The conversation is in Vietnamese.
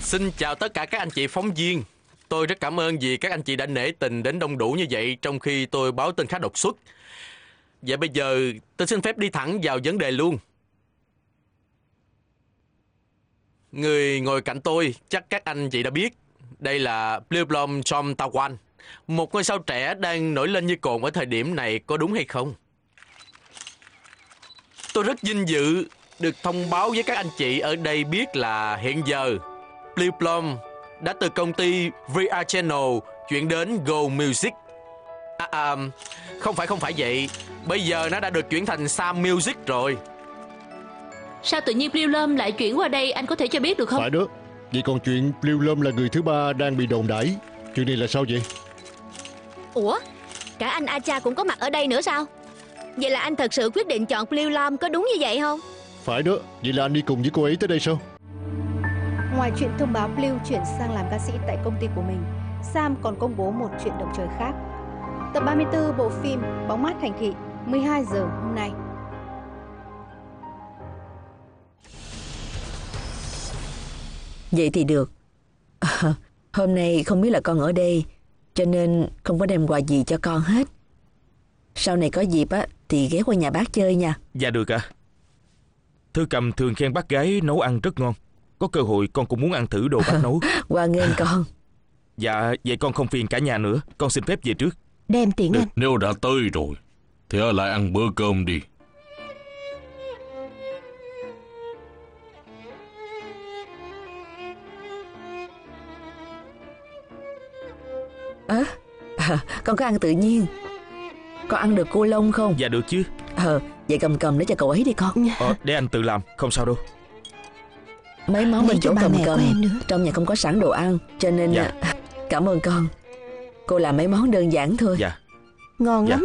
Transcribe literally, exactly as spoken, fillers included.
Xin chào tất cả các anh chị phóng viên. Tôi rất cảm ơn vì các anh chị đã nể tình đến đông đủ như vậy trong khi tôi báo tin khá đột xuất. Vậy bây giờ tôi xin phép đi thẳng vào vấn đề luôn. Người ngồi cạnh tôi chắc các anh chị đã biết. Đây là Bleblom Chom Tawan, một ngôi sao trẻ đang nổi lên như cồn ở thời điểm này, có đúng hay không? Tôi rất vinh dự được thông báo với các anh chị ở đây biết là hiện giờ Bleblom đã từ công ty vê rờ Channel chuyển đến Go Music. À, à, không phải không phải vậy. Bây giờ nó đã được chuyển thành Sam Music rồi. Sao tự nhiên Bleblom lại chuyển qua đây, anh có thể cho biết được không? Phải đó. Vì còn chuyện Bleblom là người thứ ba đang bị đồn đãi. Chuyện này là sao vậy? Ủa, cả anh Acha cũng có mặt ở đây nữa sao? Vậy là anh thật sự quyết định chọn Bleblom, có đúng như vậy không? Phải đó. Vậy là anh đi cùng với cô ấy tới đây sao? Ngoài chuyện thông báo Blue chuyển sang làm ca sĩ tại công ty của mình, Sam còn công bố một chuyện động trời khác. Tập ba mươi tư bộ phim Bóng mát thành thị, mười hai giờ hôm nay. Vậy thì được. À, hôm nay không biết là con ở đây, cho nên không có đem quà gì cho con hết. Sau này có dịp á thì ghé qua nhà bác chơi nha. Dạ được ạ. Thư Cầm thường khen bác gái nấu ăn rất ngon. Có cơ hội con cũng muốn ăn thử đồ bác nấu. Hoan nghênh con. Dạ, vậy con không phiền cả nhà nữa. Con xin phép về trước. Đem tiễn anh. Nếu đã tới rồi thì ở lại ăn bữa cơm đi. À, à, con có ăn tự nhiên. Con ăn được cua lông không? Dạ được chứ. Ờ, vậy cầm cầm để cho cậu ấy đi con. Ờ, để anh tự làm, không sao đâu. Mấy món Lấy bên cho chỗ ba cầm mẹ cầm của em nữa. trong nhà không có sẵn đồ ăn, cho nên Dạ. cảm ơn con. Cô làm mấy món đơn giản thôi. Dạ. Ngon Dạ. lắm.